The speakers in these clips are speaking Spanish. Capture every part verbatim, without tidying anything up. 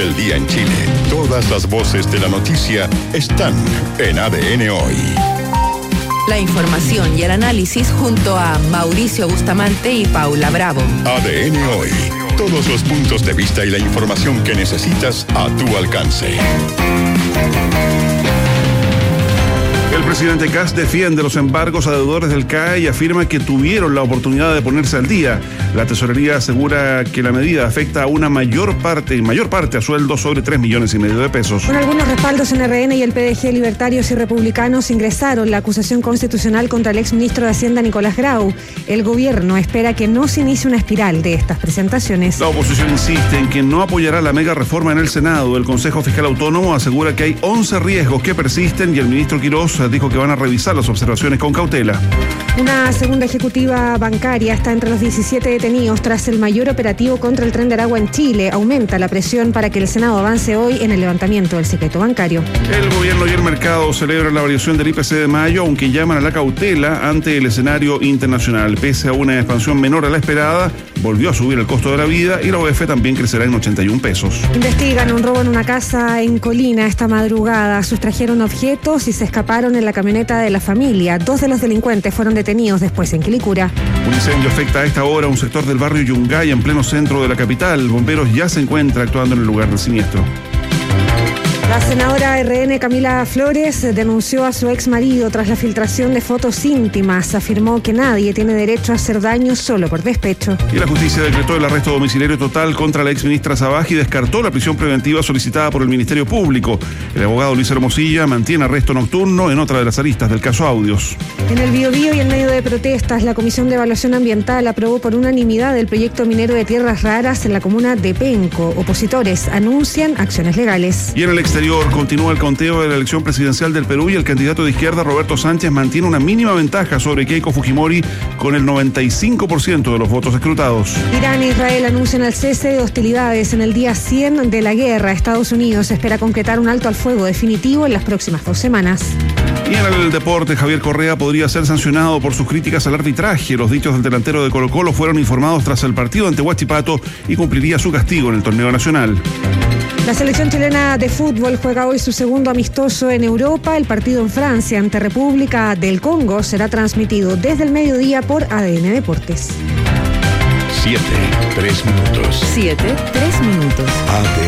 del día en Chile. Todas las voces de la noticia están en A D N Hoy. La información y el análisis junto a Mauricio Bustamante y Paula Bravo. A D N Hoy. Todos los puntos de vista y la información que necesitas a tu alcance. El presidente Kast defiende los embargos a deudores del C A E y afirma que tuvieron la oportunidad de ponerse al día. La tesorería asegura que la medida afecta a una mayor parte, mayor parte a sueldos sobre tres millones y medio de pesos. Con algunos respaldos en R N y el P D G, libertarios y republicanos ingresaron la acusación constitucional contra el exministro de Hacienda Nicolás Grau. El gobierno espera que no se inicie una espiral de estas presentaciones. La oposición insiste en que no apoyará la mega reforma en el Senado. El Consejo Fiscal Autónomo asegura que hay once riesgos que persisten y el ministro Quirós dijo que van a revisar las observaciones con cautela. Una segunda ejecutiva bancaria está entre los diecisiete detenidos tras el mayor operativo contra el Tren de Aragua en Chile. Aumenta la presión para que el Senado avance hoy en el levantamiento del secreto bancario. El gobierno y el mercado celebran la variación del I P C de mayo, aunque llaman a la cautela ante el escenario internacional. Pese a una expansión menor a la esperada, volvió a subir el costo de la vida y la O F también crecerá en ochenta y un pesos. Investigan un robo en una casa en Colina esta madrugada. Sustrajeron objetos y se escaparon en la camioneta de la familia. Dos de los delincuentes fueron detenidos después en Quilicura. Un incendio afecta a esta hora a un sector del barrio Yungay en pleno centro de la capital. Bomberos ya se encuentran actuando en el lugar del siniestro. La senadora R N Camila Flores denunció a su ex marido tras la filtración de fotos íntimas. Afirmó que nadie tiene derecho a hacer daño solo por despecho. Y la justicia decretó el arresto domiciliario total contra la ex ministra Sabaj y descartó la prisión preventiva solicitada por el Ministerio Público. El abogado Luis Hermosilla mantiene arresto nocturno en otra de las aristas del caso Audios. En el Biobío y en medio de protestas, la Comisión de Evaluación Ambiental aprobó por unanimidad el proyecto minero de tierras raras en la comuna de Penco. Opositores anuncian acciones legales. Y en el exterior continúa el conteo de la elección presidencial del Perú y el candidato de izquierda Roberto Sánchez mantiene una mínima ventaja sobre Keiko Fujimori con el noventa y cinco por ciento de los votos escrutados. Irán e Israel anuncian el cese de hostilidades en el día cien de la guerra. Estados Unidos espera concretar un alto al fuego definitivo en las próximas dos semanas. Y en el deporte, Javier Correa podría ser sancionado por sus críticas al arbitraje. Los dichos del delantero de Colo-Colo fueron informados tras el partido ante Huachipato y cumpliría su castigo en el torneo nacional. La selección chilena de fútbol juega hoy su segundo amistoso en Europa. El partido en Francia ante República del Congo será transmitido desde el mediodía por A D N Deportes. Siete, tres minutos. Siete, tres minutos. A D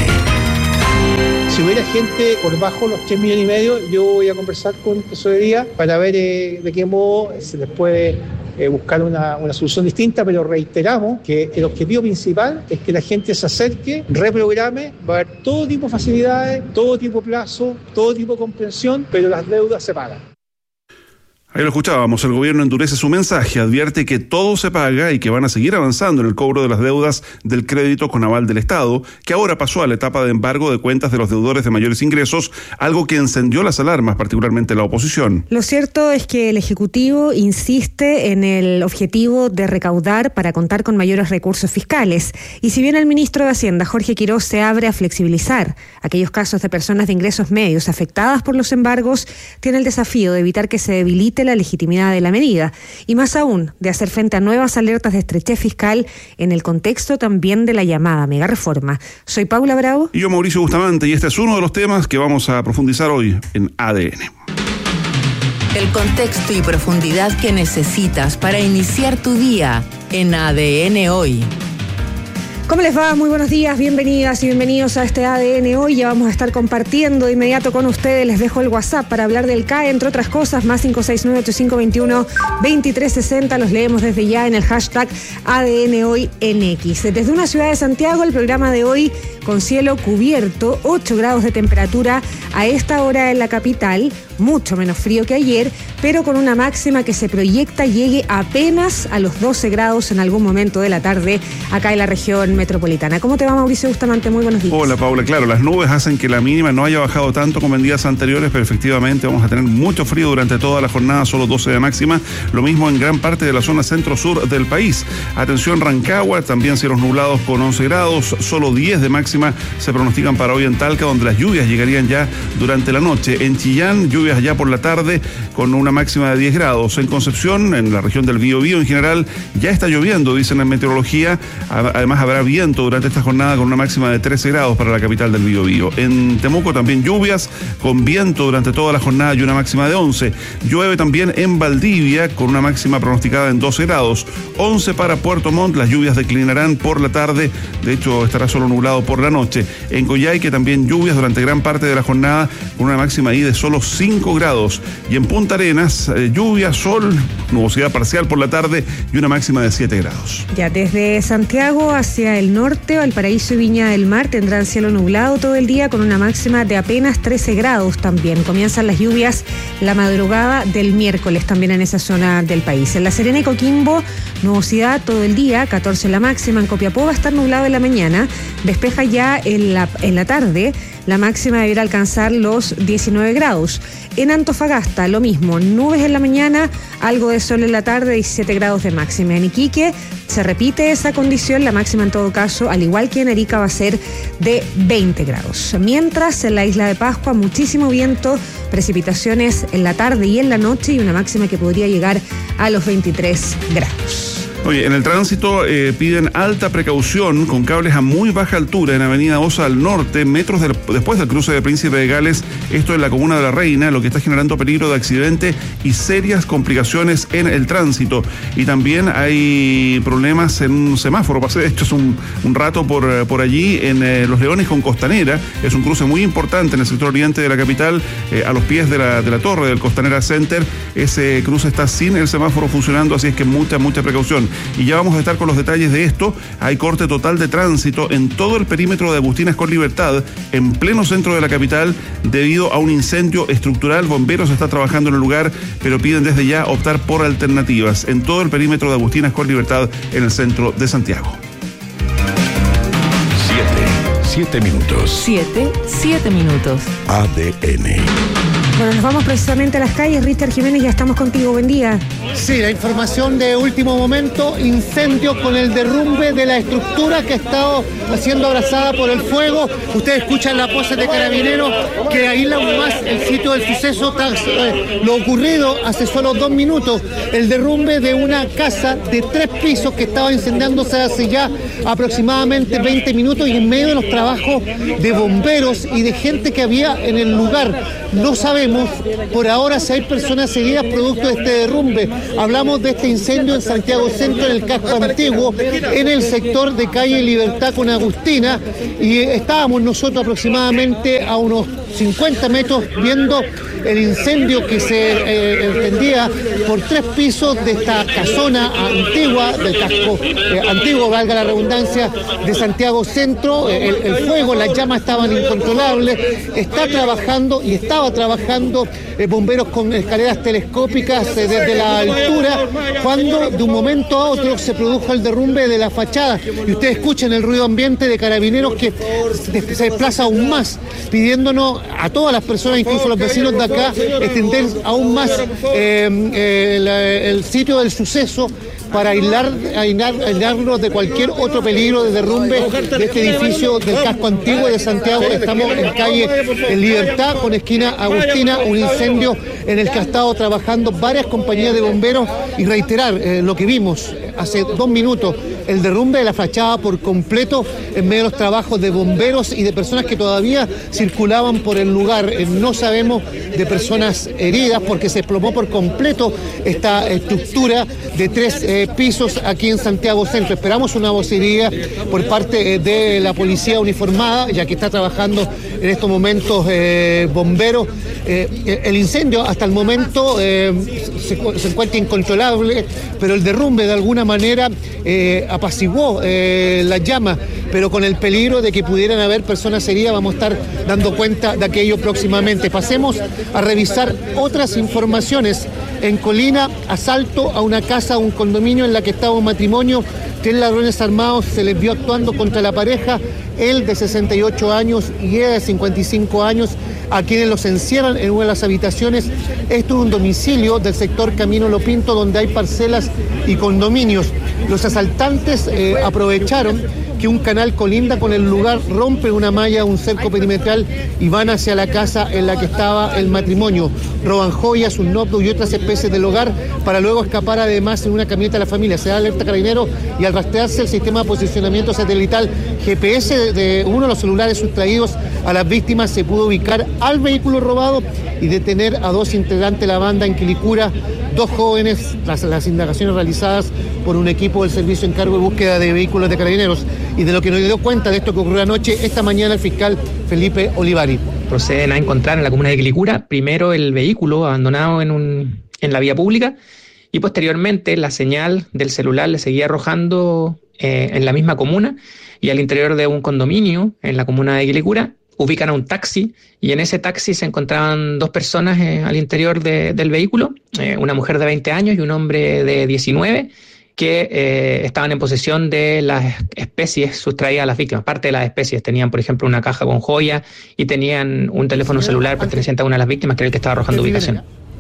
N. Si hubiera gente por bajo los tres millones y medio, yo voy a conversar con tesorería para ver eh, de qué modo se les puede eh, buscar una, una solución distinta, pero reiteramos que el objetivo principal es que la gente se acerque, reprograme, va a haber todo tipo de facilidades, todo tipo de plazo, todo tipo de comprensión, pero las deudas se pagan. Ahí lo escuchábamos, el gobierno endurece su mensaje, advierte que todo se paga y que van a seguir avanzando en el cobro de las deudas del crédito con aval del Estado, que ahora pasó a la etapa de embargo de cuentas de los deudores de mayores ingresos, algo que encendió las alarmas, particularmente la oposición. Lo cierto es que el Ejecutivo insiste en el objetivo de recaudar para contar con mayores recursos fiscales. Y si bien el ministro de Hacienda, Jorge Quirós, se abre a flexibilizar aquellos casos de personas de ingresos medios afectadas por los embargos, tiene el desafío de evitar que se debilite la legitimidad de la medida y más aún de hacer frente a nuevas alertas de estrechez fiscal en el contexto también de la llamada megareforma. Soy Paula Bravo. Y yo Mauricio Bustamante y este es uno de los temas que vamos a profundizar hoy en A D N. El contexto y profundidad que necesitas para iniciar tu día en A D N Hoy. ¿Cómo les va? Muy buenos días, bienvenidas y bienvenidos a este A D N Hoy. Ya vamos a estar compartiendo de inmediato con ustedes. Les dejo el WhatsApp para hablar del C A E, entre otras cosas, más cinco seis nueve, ocho cinco dos uno, dos tres seis cero. Los leemos desde ya en el hashtag A D N Hoy en X. Desde una ciudad de Santiago, el programa de hoy con cielo cubierto, ocho grados de temperatura a esta hora en la capital, mucho menos frío que ayer, pero con una máxima que se proyecta llegue apenas a los doce grados en algún momento de la tarde acá en la región metropolitana. ¿Cómo te va, Mauricio Bustamante? Muy buenos días. Hola, Paula. Claro, las nubes hacen que la mínima no haya bajado tanto como en días anteriores, pero efectivamente vamos a tener mucho frío durante toda la jornada, solo doce de máxima, lo mismo en gran parte de la zona centro-sur del país. Atención, Rancagua, también cielos nublados con once grados, solo diez de máxima máxima se pronostican para hoy en Talca, donde las lluvias llegarían ya durante la noche. En Chillán, lluvias ya por la tarde con una máxima de diez grados. En Concepción, en la región del Biobío en general, ya está lloviendo, dicen en meteorología. Además habrá viento durante esta jornada con una máxima de trece grados para la capital del Biobío. En Temuco también lluvias con viento durante toda la jornada y una máxima de once. Llueve también en Valdivia con una máxima pronosticada en doce grados. once para Puerto Montt, las lluvias declinarán por la tarde, de hecho estará solo nublado por la noche. En Coyhaique también lluvias durante gran parte de la jornada con una máxima ahí de solo cinco grados. Y en Punta Arenas, eh, lluvia, sol, nubosidad parcial por la tarde y una máxima de siete grados. Ya desde Santiago hacia el norte, Valparaíso y Viña del Mar tendrán cielo nublado todo el día con una máxima de apenas trece grados también. Comienzan las lluvias la madrugada del miércoles también en esa zona del país. En La Serena y Coquimbo, nubosidad todo el día, catorce la máxima. En Copiapó va a estar nublado en la mañana, despeja ya en la, en la tarde. La máxima deberá alcanzar los diecinueve grados. En Antofagasta, lo mismo, nubes en la mañana, algo de sol en la tarde, diecisiete grados de máxima. En Iquique se repite esa condición, la máxima en todo caso, al igual que en Arica, va a ser de veinte grados. Mientras, en la isla de Pascua, muchísimo viento, precipitaciones en la tarde y en la noche y una máxima que podría llegar a los veintitrés grados. Oye, en el tránsito eh, piden alta precaución con cables a muy baja altura en Avenida Osa al norte, metros del, después del cruce de Príncipe de Gales, esto en la comuna de La Reina, lo que está generando peligro de accidente y serias complicaciones en el tránsito. Y también hay problemas en un semáforo, pasé esto es un, un rato por, por allí, en eh, Los Leones con Costanera, es un cruce muy importante en el sector oriente de la capital, eh, a los pies de la, de la torre del Costanera Center. Ese cruce está sin el semáforo funcionando, así es que mucha, mucha precaución. Y ya vamos a estar con los detalles de esto. Hay corte total de tránsito en todo el perímetro de Agustinas con Libertad, en pleno centro de la capital, debido a un incendio estructural. Bomberos está trabajando en el lugar, pero piden desde ya optar por alternativas en todo el perímetro de Agustinas con Libertad, en el centro de Santiago. Siete, siete minutos. Siete, siete minutos. A D N. Bueno, nos vamos precisamente a las calles. Richard Jiménez, ya estamos contigo. Buen día. Sí, la información de último momento, incendio con el derrumbe de la estructura que ha estado siendo abrazada por el fuego. Ustedes escuchan la voz de carabineros que aíslan aún más el sitio del suceso, tras, eh, lo ocurrido hace solo dos minutos, el derrumbe de una casa de tres pisos que estaba incendiándose hace ya aproximadamente veinte minutos y en medio de los trabajos de bomberos y de gente que había en el lugar. No sabemos por ahora si hay personas heridas producto de este derrumbe. Hablamos de este incendio en Santiago Centro, en el casco antiguo, en el sector de calle Libertad con Agustina, y estábamos nosotros aproximadamente a unos cincuenta metros viendo el incendio que se eh, extendía por tres pisos de esta casona antigua, del casco eh, antiguo, valga la redundancia, de Santiago Centro. El, el fuego, las llamas estaban incontrolables. Está trabajando y estaba trabajando eh, bomberos con escaleras telescópicas eh, desde la altura, cuando de un momento a otro se produjo el derrumbe de la fachada. Y ustedes escuchan el ruido ambiente de carabineros que se desplaza aún más, pidiéndonos a todas las personas, incluso los vecinos de acá, extender aún más eh, eh, el, el sitio del suceso para aislar, aislar, aislarnos de cualquier otro peligro de derrumbe de este edificio del casco antiguo de Santiago. Estamos en calle en Libertad con esquina Agustina, un incendio en el que ha estado trabajando varias compañías de bomberos, y reiterar eh, lo que vimos hace dos minutos, el derrumbe de la fachada por completo en medio de los trabajos de bomberos y de personas que todavía circulaban por el lugar. Eh, no sabemos de personas heridas porque se desplomó por completo esta estructura de tres eh, pisos aquí en Santiago Centro. Esperamos una vocería por parte eh, de la policía uniformada, ya que está trabajando en estos momentos eh, bomberos. Eh, el incendio hasta el momento eh, se, se encuentra incontrolable, pero el derrumbe de alguna manera eh, apaciguó eh, las llamas, pero con el peligro de que pudieran haber personas heridas. Vamos a estar dando cuenta de aquello próximamente. Pasemos a revisar otras informaciones. En Colina, asalto a una casa, a un condominio en la que estaba un matrimonio. Tres ladrones armados se les vio actuando contra la pareja, él de sesenta y ocho años y ella de cincuenta y cinco años, a quienes los encierran en una de las habitaciones. Esto es un domicilio del sector Camino Lo Pinto, donde hay parcelas y condominios. Los asaltantes eh, aprovecharon que un canal colinda con el lugar, rompen una malla, un cerco perimetral y van hacia la casa en la que estaba el matrimonio. Roban joyas, un notebook y otras especies del hogar para luego escapar además en una camioneta de la familia. Se da alerta a Carabineros y al rastrearse el sistema de posicionamiento satelital G P S de uno de los celulares sustraídos a las víctimas, se pudo ubicar al vehículo robado y detener a dos integrantes de la banda en Quilicura, dos jóvenes, tras las indagaciones realizadas por un equipo del Servicio Encargo de Búsqueda de Vehículos de Carabineros. Y de lo que nos dio cuenta de esto que ocurrió anoche, esta mañana el fiscal Felipe Olivari. Proceden a encontrar en la comuna de Quilicura primero el vehículo abandonado en, un, en la vía pública y posteriormente la señal del celular le seguía arrojando eh, en la misma comuna y al interior de un condominio en la comuna de Quilicura. Ubican a un taxi y en ese taxi se encontraban dos personas eh, al interior de, del vehículo, eh, una mujer de veinte años y un hombre de diecinueve, que eh, estaban en posesión de las especies sustraídas a las víctimas. Parte de las especies tenían, por ejemplo, una caja con joyas y tenían un teléfono celular perteneciente a una de las víctimas, que era el que estaba arrojando ubicación.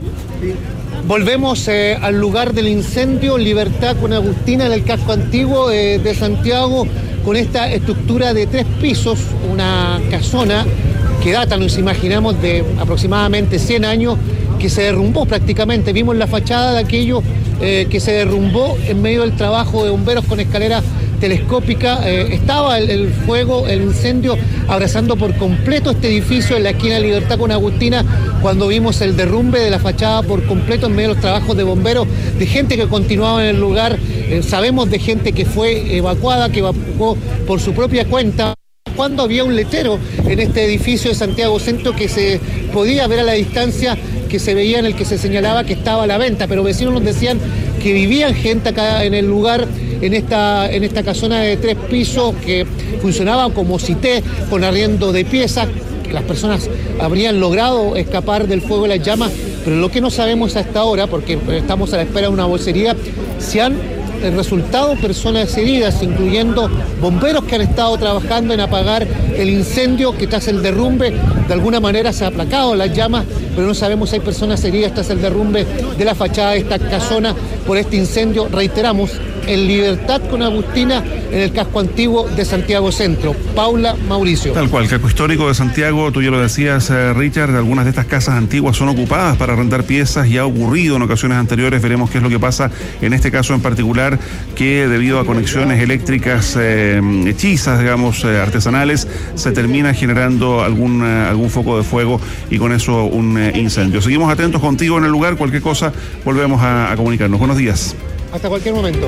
Volvemos eh, al lugar del incendio, Libertad con Agustina, en el casco antiguo eh, de Santiago, con esta estructura de tres pisos, una casona que data, nos imaginamos, de aproximadamente cien años, que se derrumbó prácticamente. Vimos la fachada de aquello eh, que se derrumbó en medio del trabajo de bomberos con escalera telescópica. Eh, estaba el, el fuego, el incendio, abrazando por completo este edificio en la esquina de Libertad con Agustina, cuando vimos el derrumbe de la fachada por completo en medio de los trabajos de bomberos, de gente que continuaba en el lugar. Eh, sabemos de gente que fue evacuada, que evacuó por su propia cuenta, cuando había un letrero en este edificio de Santiago Centro que se podía ver a la distancia, que se veía, en el que se señalaba que estaba a la venta, pero vecinos nos decían que vivían gente acá en el lugar, en esta, en esta casona de tres pisos que funcionaba como cité, con arriendo de piezas, que las personas habrían logrado escapar del fuego de las llamas, pero lo que no sabemos hasta ahora, porque estamos a la espera de una vocería, si han resultado personas heridas, incluyendo bomberos que han estado trabajando en apagar el incendio, que tras el derrumbe de alguna manera se ha aplacado las llamas, pero no sabemos si hay personas heridas tras el derrumbe de la fachada de esta casona por este incendio. Reiteramos, en Libertad con Agustina, en el casco antiguo de Santiago Centro. Paula, Mauricio. Tal cual, casco histórico de Santiago, tú ya lo decías, eh, Richard, algunas de estas casas antiguas son ocupadas para rentar piezas y ha ocurrido en ocasiones anteriores. Veremos qué es lo que pasa en este caso en particular, que debido a conexiones eléctricas eh, hechizas, digamos, eh, artesanales, se termina generando algún, eh, algún foco de fuego y con eso un eh, incendio. Seguimos atentos contigo en el lugar, cualquier cosa volvemos a, a comunicarnos. Buenos días. Hasta cualquier momento.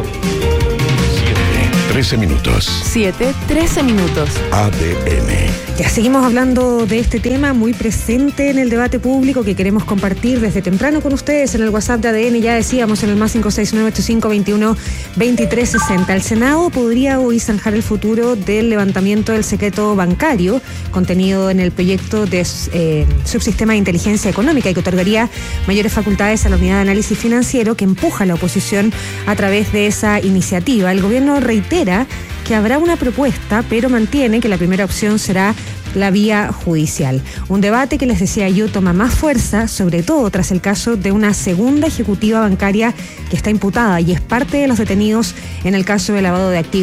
trece minutos. siete, trece minutos. A D N. Ya seguimos hablando de este tema muy presente en el debate público que queremos compartir desde temprano con ustedes en el WhatsApp de A D N. Ya decíamos, en el más cinco seis nueve ocho cinco dos uno dos tres seis cero. El Senado podría hoy zanjar el futuro del levantamiento del secreto bancario contenido en el proyecto de eh, subsistema de inteligencia económica y que otorgaría mayores facultades a la unidad de análisis financiero que empuja a la oposición a través de esa iniciativa. El gobierno reitera que habrá una propuesta, pero mantiene que la primera opción será la vía judicial. Un debate que, les decía yo, toma más fuerza, sobre todo tras el caso de una segunda ejecutiva bancaria que está imputada y es parte de los detenidos en el caso de lavado de activos